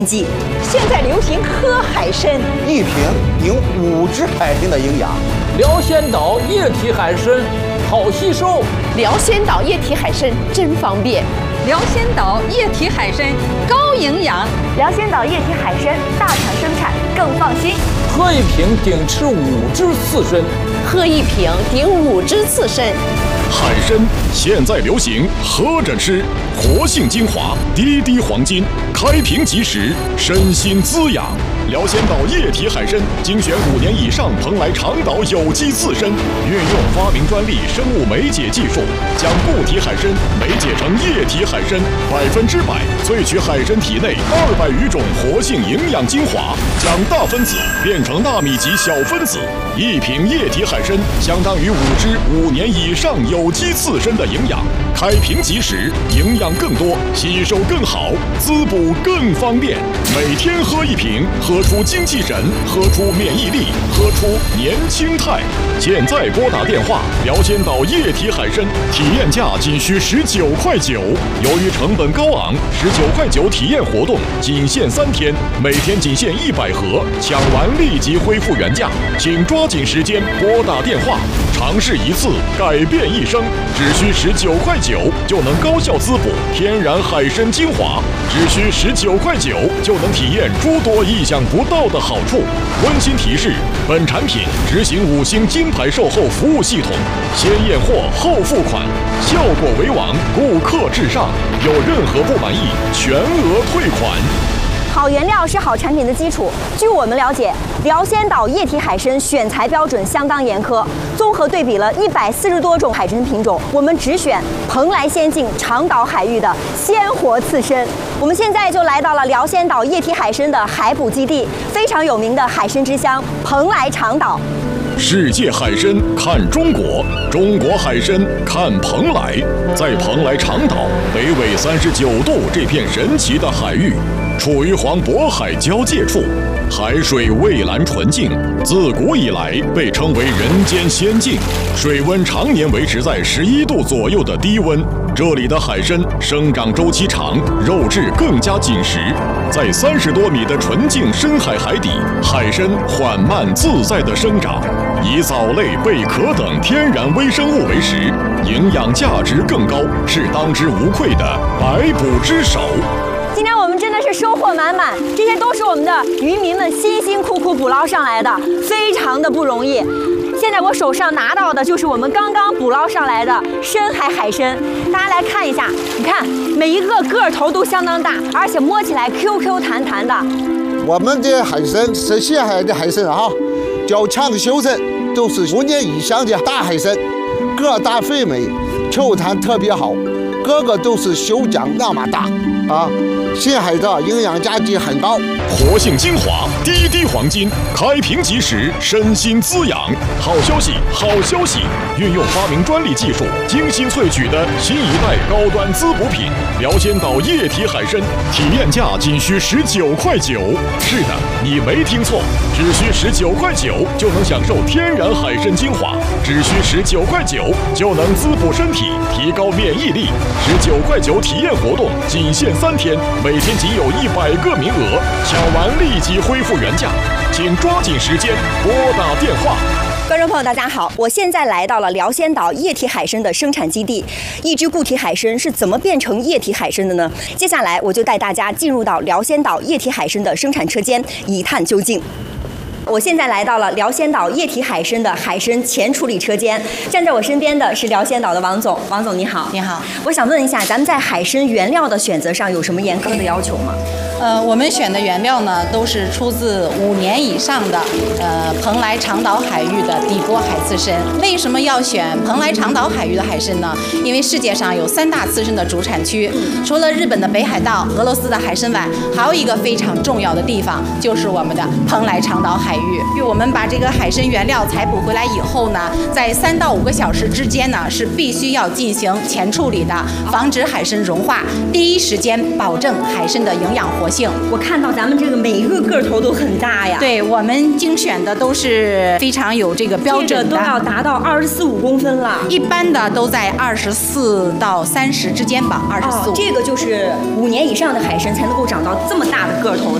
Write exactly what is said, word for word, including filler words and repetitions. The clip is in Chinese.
季，现在流行喝海参， 一瓶顶五只海参的营养。 辽仙岛液体海参好吸收， 辽仙岛液体海参真方便。 辽仙岛液体海参高营养， 辽仙岛液体海参大厂生产更放心。 喝一瓶顶吃五只刺身， 喝一瓶顶五只刺身。 海参现在流行喝着吃，活性精华，滴滴黄金，开瓶即食，身心滋养。辽仙岛液体海参精选五年以上蓬莱长岛有机刺参，运用发明专利生物酶解技术，将固体海参酶解成液体海参，百分之百萃取海参体内二百余种活性营养精华，将大分子变成纳米级小分子。一瓶液体海参相当于五只五年以上有机刺参的营养，开瓶即食，营养更多，吸收更好，滋补更方便。每天喝一瓶，喝出精气神，喝出免疫力，喝出年轻态。现在拨打电话，辽仙岛液体海参体验价仅需十九块九。由于成本高昂，十九块九体验活动仅限三天，每天仅限一百盒，抢完立即恢复原价，请抓紧时间拨打电话。尝试一次，改变一生，只需十九块九就能高效滋补天然海参精华，只需十九块九就能体验诸多意想不到的好处。温馨提示：本产品执行五星金牌售后服务系统，先验货后付款，效果为王，顾客至上，有任何不满意全额退款。 好原料是好产品的基础。据我们了解，辽仙岛液体海参选材标准相当严苛，综合对比了一百四十多种海参品种，我们只选蓬莱仙境长岛海域的鲜活刺参。我们现在就来到了辽仙岛液体海参的海捕基地，非常有名的海参之乡蓬莱长岛。 世界海参看中国，中国海参看蓬莱。在蓬莱长岛北纬三十九度这片神奇的海域，处于黄渤海交界处，海水蔚蓝纯净，自古以来被称为人间仙境，水温常年维持在十一度左右的低温。这里的海参生长周期长，肉质更加紧实。在三十多米的纯净深海海底，海参缓慢自在地生长，以藻类、贝壳等天然微生物为食，营养价值更高，是当之无愧的百捕之首。 今天我们真的是收获满满，这些都是我们的渔民们辛辛苦苦捕捞上来的，非常的不容易。现在我手上拿到的就是我们刚刚捕捞上来的深海海参，大家来看一下，你看每一个个头都相当大，而且摸起来 Q Q 弹弹的。 我们的海参是县海的海参啊，较强修身，都是五年以上的大海参，个大肥美，球弹特别好，个个都是手掌那么大啊。深海的营养价值很高， 活性精华，滴滴黄金，开瓶即食，身心滋养。好消息，好消息！运用发明专利技术，精心萃取的新一代高端滋补品——辽仙岛液体海参，体验价仅需十九块九。是的，你没听错，只需十九块九就能享受天然海参精华，只需十九块九就能滋补身体，提高免疫力。十九块九体验活动仅限三天。每天仅有一百个名额，抢完立即恢复原价，请抓紧时间拨打电话。 观众朋友，大家好，我现在来到了辽仙岛液体海参的生产基地。一只固体海参是怎么变成液体海参的呢？接下来我就带大家进入到辽仙岛液体海参的生产车间，一探究竟。我现在来到了辽仙岛液体海参的海参前处理车间，站在我身边的是辽仙岛的王总。王总你好。 你好。 我想问一下，咱们在海参原料的选择上有什么严苛的要求吗？ 呃，我们选的原料呢，都是出自五年以上的呃蓬莱长岛海域的底锅海刺参。为什么要选蓬莱长岛海域的海参呢？因为世界上有三大刺参的主产区，除了日本的北海道、俄罗斯的海参崴，还有一个非常重要的地方就是我们的蓬莱长岛海域。我们把这个海参原料采捕回来以后呢，在三到五个小时之间呢，是必须要进行前处理的，防止海参融化，第一时间保证海参的营养活性。 我看到咱们这个每一个个头都很大呀。 对，我们精选的都是非常有这个标准的， 这个都要达到二十四五公分了。 一般的都在二十四到三十之间吧，二十四。 这个就是五年以上的海参才能够长到这么大的个头。